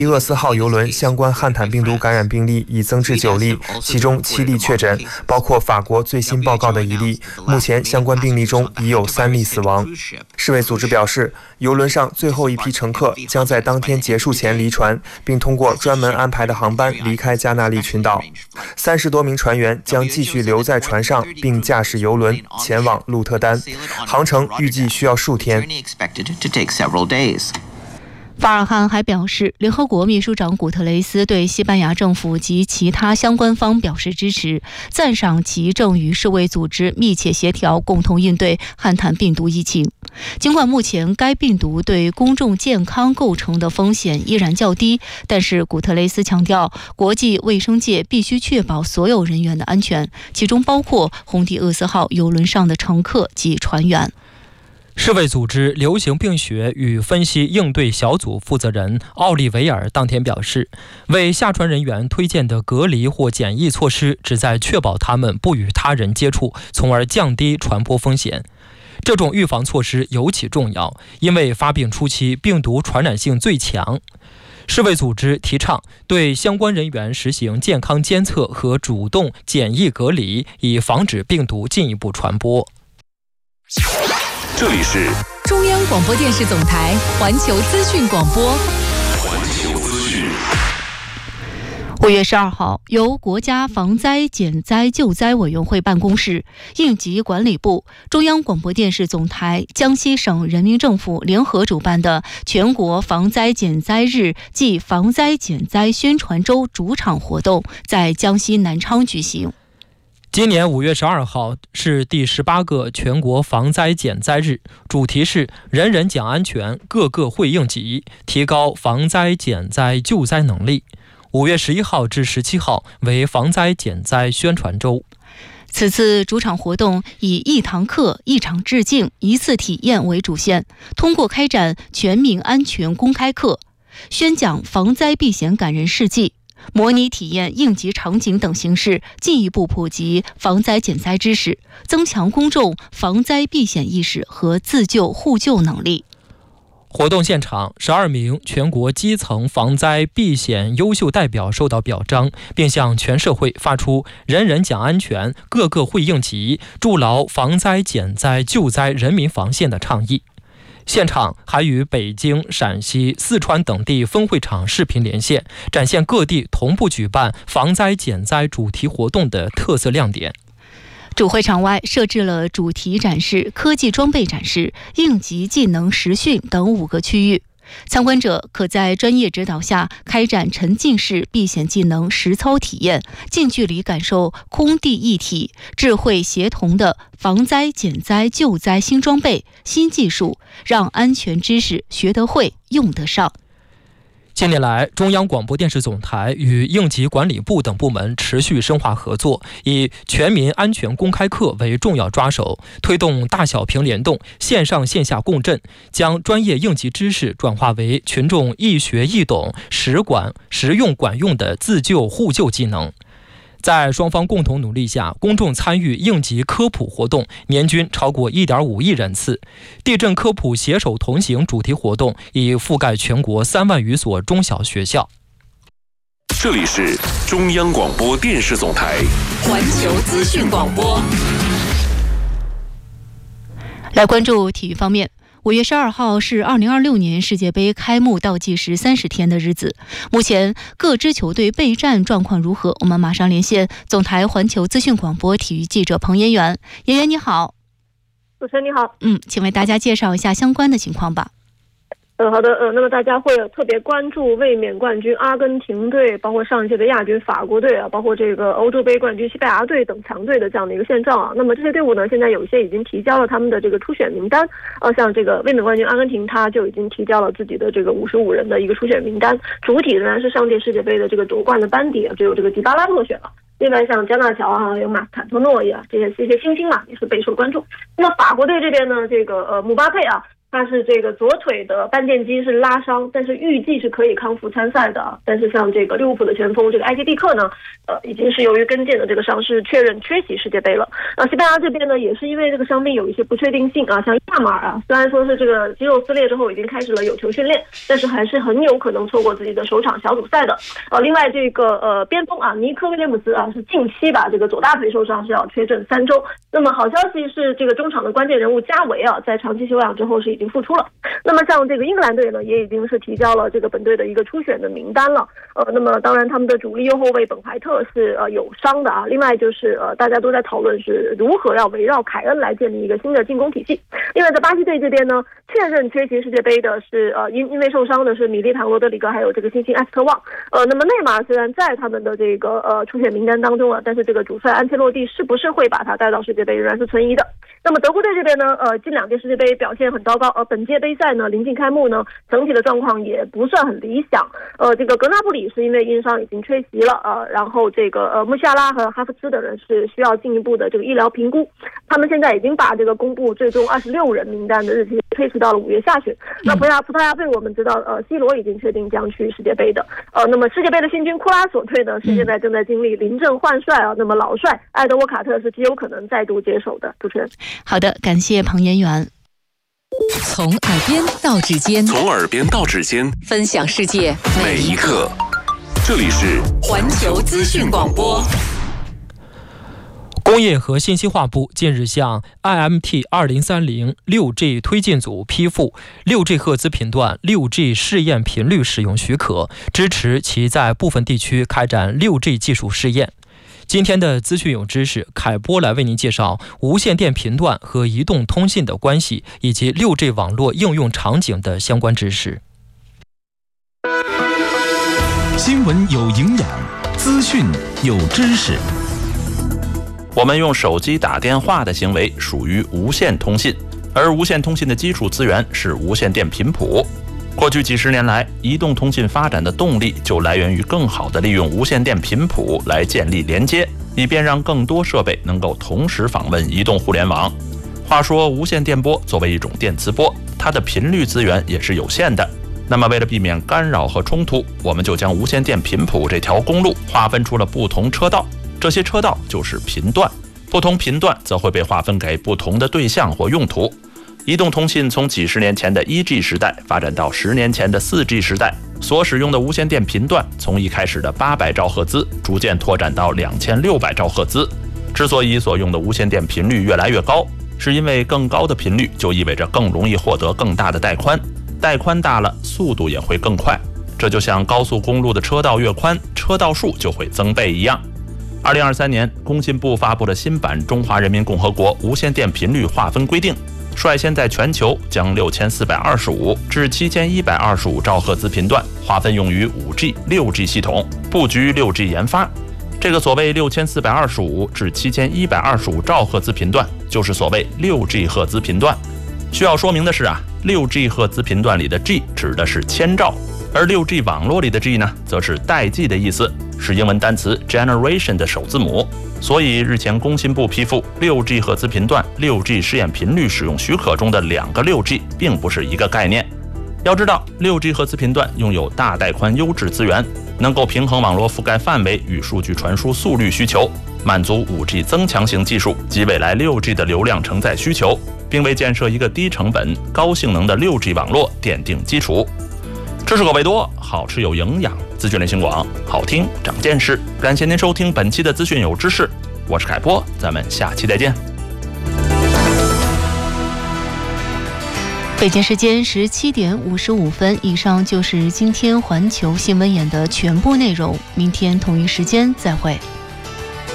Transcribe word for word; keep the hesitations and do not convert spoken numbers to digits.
厄斯号邮轮相关汉坦病毒感染病例已增至九例，其中七例确诊，包括法国最新报告的一例。目前相关病例中已有三例死亡。世卫组织表示，邮轮上最后一批乘客将在当天结束前离船，并通过专门安排的航班离开加那利群岛。三十多名船员将继续留在船上，并驾驶邮轮前往鹿特丹，航程预计需要数天。 法尔汉还表示，联合国秘书长古特雷斯对西班牙政府及其他相关方表示支持，赞赏其正与世卫组织密切协调，共同应对汉坦病毒疫情。尽管目前该病毒对公众健康构成的风险依然较低，但是古特雷斯强调，国际卫生界必须确保所有人员的安全，其中包括红底厄斯号邮轮上的乘客及船员。 世卫组织流行病学与分析应对小组负责人奥利维尔当天表示，为下船人员推荐的隔离或检疫措施旨在确保他们不与他人接触，从而降低传播风险。这种预防措施尤其重要，因为发病初期病毒传染性最强。世卫组织提倡对相关人员实行健康监测和主动检疫隔离，以防止病毒进一步传播。 这里是中央广播电视总台环球资讯广播。 环球资讯。 五月十二号，由国家防灾减灾救灾委员会办公室、应急管理部、中央广播电视总台、江西省人民政府联合主办的全国防灾减灾日暨防灾减灾宣传周主场活动在江西南昌举行。 今年五月十二号是第十八个全国防灾减灾日，主题是人人讲安全，个个会应急，提高防灾减灾救灾能力。五月十一号至十七号为防灾减灾宣传周。 此次主场活动以一堂课、一场致敬、一次体验为主线，通过开展全民安全公开课，宣讲防灾避险感人事迹，模拟体验应急场景等形式，进一步普及防灾减灾知识，增强公众防灾避险意识和自救互救能力。 活动现场，十二名全国基层防灾避险优秀代表受到表彰，并向全社会发出人人讲安全，个个会应急，筑牢防灾减灾救灾人民防线的倡议。现场还与北京、陕西、四川等地分会场视频连线，展现各地同步举办防灾减灾主题活动的特色亮点。 主会场外设置了主题展示、科技装备展示、应急技能实训等五个区域，参观者可在专业指导下开展沉浸式避险技能实操体验，近距离感受空地一体、智慧协同的防灾减灾救灾新装备、新技术，让安全知识学得会、用得上。 近年来，中央广播电视总台与应急管理部等部门持续深化合作，以全民安全公开课为重要抓手，推动大小屏联动、线上线下共振，将专业应急知识转化为群众易学易懂、实管实用管用的自救互救技能。在双方共同努力下，公众参与应急科普活动年均超过 一点五亿人次。地震科普携手同行主题活动已覆盖全国三万余所中小学校。 这里是中央广播电视总台环球资讯广播。 来关注体育方面。五月十二号是二零二六年世界杯开幕倒计时三十天的日子，目前各支球队备战状况如何？我们马上连线总台环球资讯广播体育记者彭延元。延元你好。 主持人你好。 嗯，请为大家介绍一下相关的情况吧。 呃，好的，呃，那么大家会特别关注卫冕冠军阿根廷队，包括上一届的亚军法国队啊，包括这个欧洲杯冠军西班牙队等强队的这样的一个现状啊。那么这些队伍呢，现在有一些已经提交了他们的这个初选名单，呃，像这个卫冕冠军阿根廷，他就已经提交了自己的这个五十五人的一个初选名单，主体仍然是上届世界杯的这个夺冠的班底，只有这个迪巴拉落选了。另外像加纳乔啊，有马坎托诺呀，这些这些新星嘛，也是备受关注。那么法国队这边呢，这个呃姆巴佩啊。 他是这个左腿的半腱肌是拉伤，但是预计是可以康复参赛的。但是像这个利物浦的前锋这个埃及蒂克呢，呃，已经是由于跟腱的这个伤势确认缺席世界杯了。啊，西班牙这边呢，也是因为这个伤病有一些不确定性啊，像亚马尔啊，虽然说是这个肌肉撕裂之后已经开始了有球训练，但是还是很有可能错过自己的首场小组赛的。呃，另外这个呃边锋啊，尼科威廉姆斯啊，是近期把这个左大腿受伤，是要缺阵三周。那么好消息是，这个中场的关键人物加维啊，在长期休养之后是已经复出了。那么像这个英格兰队呢，也已经是提交了这个本队的一个初选的名单了。呃，那么当然他们的主力右后卫本怀特是呃有伤的啊。另外就是呃大家都在讨论是如何要围绕凯恩来建立一个新的进攻体系。另外在巴西队这边呢，确认缺席世界杯的是呃因因为受伤的是米利唐、罗德里戈还有这个新星埃斯特旺。呃，那么内马尔虽然在他们的这个呃初选名单当中了，但是这个主帅安切洛蒂是不是会把他带到世界杯仍然是存疑的。那么德国队这边呢，呃近两届世界杯表现很糟糕，呃本届杯赛呢临近开幕呢，整体的状况也不算很理想。呃，这个格纳布里是因为因伤已经缺席了，呃，然后这个呃穆夏拉和哈弗茨等人是需要进一步的这个医疗评估。他们现在已经把这个公布最终二十六人名单的日期推迟到了五月下旬。那葡萄葡萄牙队我们知道，呃，C 罗已经确定将去世界杯的。呃，那么世界杯的新军库拉索队呢，是现在正在经历临阵换帅啊。那么老帅艾德沃卡特是极有可能再度接手的。主持人， 好的，感谢彭延元。 从耳边到指尖， 从耳边到指尖， 分享世界每一刻。这里是环球资讯广播。 工业和信息化部近日向 I M T 二零三零 六 G 推进组批复 六 G 赫兹频段 六 G 试验频率使用许可，支持其在部分地区开展 六 G 技术试验。今天的资讯有知识，凯波来为您介绍无线电频段和移动通信的关系，以及 六 G 网络应用场景的相关知识。 新闻有营养，资讯有知识。 我们用手机打电话的行为属于无线通信，而无线通信的基础资源是无线电频谱。过去几十年来，移动通信发展的动力就来源于更好地利用无线电频谱来建立连接，以便让更多设备能够同时访问移动互联网。话说，无线电波作为一种电磁波，它的频率资源也是有限的。那么为了避免干扰和冲突，我们就将无线电频谱这条公路划分出了不同车道，这些车道就是频段，不同频段则会被划分给不同的对象或用途。移动通信从几十年前的 一 G 时代发展到十年前的 四 G 时代，所使用的无线电频段从一开始的八百兆赫兹逐渐拓展到两千六百兆赫兹。之所以所用的无线电频率越来越高，是因为更高的频率就意味着更容易获得更大的带宽，带宽大了，速度也会更快。这就像高速公路的车道越宽，车道数就会增倍一样。二零二三年，工信部发布了新版《中华人民共和国无线电频率划分规定》，率先在全球将六千四百二十五至七千一百二十五兆赫兹频段划分用于 五 G、六 G 系统，布局 六 G 研发。这个所谓六千四百二十五至七千一百二十五兆赫兹频段，就是所谓 六 G 赫兹频段。需要说明的是啊， 六 G 赫兹频段里的 G 指的是千兆，而 六 G 网络里的 G 呢，则是代际的意思，是英文单词 generation 的首字母。所以日前工信部批复 六 G 赫兹频段 六 G 试验频率使用许可中的两个 六 G 并不是一个概念。要知道 六 G 赫兹频段拥有大带宽优质资源，能够平衡网络覆盖范围与数据传输速率需求，满足 五 G 增强型技术及未来 六 G 的流量承载需求，并为建设一个低成本高性能的 六 G 网络奠定基础。知识口味多，好吃有营养，资讯类型广，好听长见识。感谢您收听本期的资讯有知识，我是凯波，咱们下期再见。 北京时间十七点五十五分，以上就是今天环球新闻眼的全部内容，明天同一时间再会。